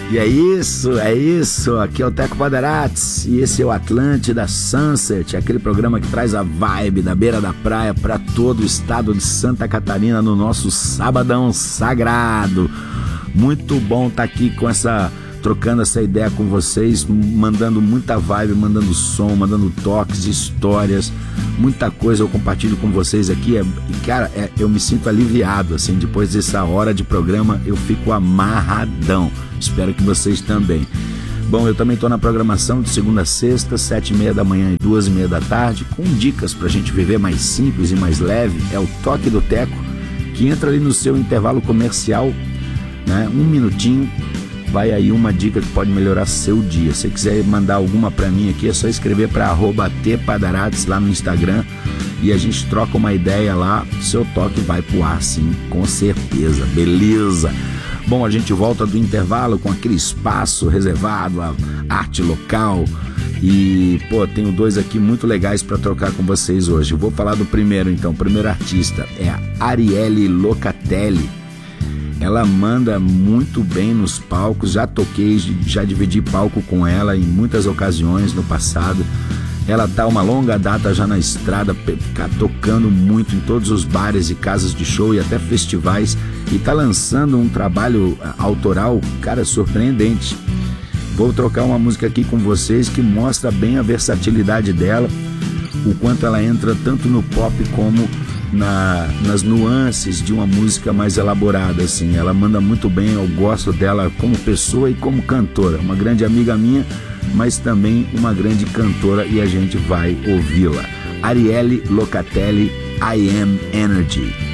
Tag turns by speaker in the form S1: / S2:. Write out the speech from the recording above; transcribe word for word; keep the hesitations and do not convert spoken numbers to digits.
S1: E é isso, é isso. Aqui é o Teco Padarates e esse é o Atlântida Sunset, aquele programa que traz a vibe da beira da praia para todo o estado de Santa Catarina no nosso sabadão sagrado. Muito bom estar aqui com essa, trocando essa ideia com vocês, mandando muita vibe, mandando som, mandando toques, histórias, muita coisa eu compartilho com vocês aqui. É, e cara, é, eu me sinto aliviado, assim, depois dessa hora de programa eu fico amarradão. Espero que vocês também. Bom, eu também estou na programação de segunda a sexta, sete e meia da manhã e duas e meia da tarde, com dicas para a gente viver mais simples e mais leve. É o Toque do Teco, que entra ali no seu intervalo comercial, né? Um minutinho, vai aí uma dica que pode melhorar seu dia. Se você quiser mandar alguma para mim aqui, é só escrever para arroba tpadarates lá no Instagram e a gente troca uma ideia lá. Seu toque vai pro ar, sim, com certeza. Beleza? Bom, a gente volta do intervalo com aquele espaço reservado à arte local e, pô, tenho dois aqui muito legais para trocar com vocês hoje. Eu vou falar do primeiro, então. O primeiro artista é a Arielle Locatelli. Ela manda muito bem nos palcos, já toquei, já dividi palco com ela em muitas ocasiões no passado. Ela tá uma longa data já na estrada, tocando muito em todos os bares e casas de show e até festivais, e tá lançando um trabalho autoral, cara, surpreendente. Vou trocar uma música aqui com vocês que mostra bem a versatilidade dela, o quanto ela entra tanto no pop como na, nas nuances de uma música mais elaborada, assim. Ela manda muito bem, eu gosto dela como pessoa e como cantora, uma grande amiga minha, mas também uma grande cantora, e a gente vai ouvi-la. Arielle Locatelli, I Am Energy.